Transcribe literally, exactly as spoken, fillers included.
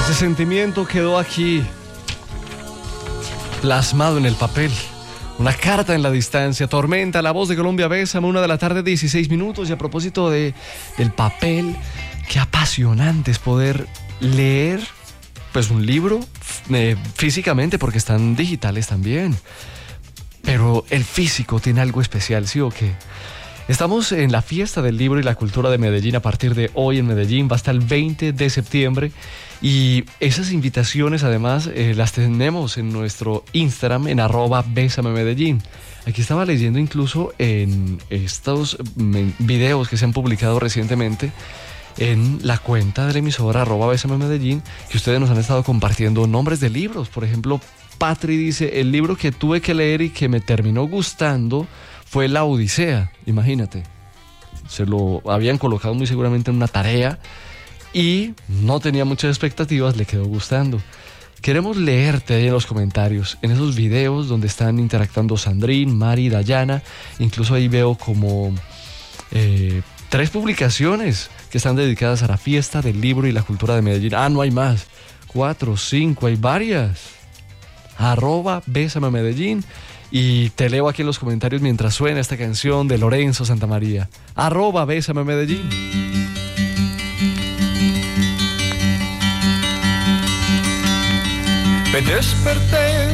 Ese sentimiento quedó aquí, plasmado en el papel. Una carta en la distancia. Tormenta, La Voz de Colombia, Bésame, una de la tarde, dieciséis minutos. Y a propósito de, del papel, qué apasionante es poder leer pues un libro eh, físicamente, porque están digitales también. Pero el físico tiene algo especial, ¿sí o qué? Estamos en la fiesta del libro y la cultura de Medellín a partir de hoy en Medellín, va hasta el veinte de septiembre y esas invitaciones además eh, las tenemos en nuestro Instagram en arroba Bésame Medellín. Aquí estaba leyendo incluso en estos videos que se han publicado recientemente en la cuenta de la emisora arroba Bésame Medellín, que ustedes nos han estado compartiendo nombres de libros. Por ejemplo, Patri dice, el libro que tuve que leer y que me terminó gustando fue La Odisea. Imagínate, se lo habían colocado muy seguramente en una tarea y no tenía muchas expectativas, le quedó gustando. Queremos leerte ahí en los comentarios, en esos videos donde están interactuando Sandrín, Mari, Dayana. Incluso ahí veo como eh, tres publicaciones que están dedicadas a la fiesta del libro y la cultura de Medellín. Ah, no hay más, cuatro, cinco, hay varias. Arroba Bésame Medellín. Y te leo aquí en los comentarios mientras suena esta canción de Lorenzo Santamaría. Arroba Bésame Medellín. Me desperté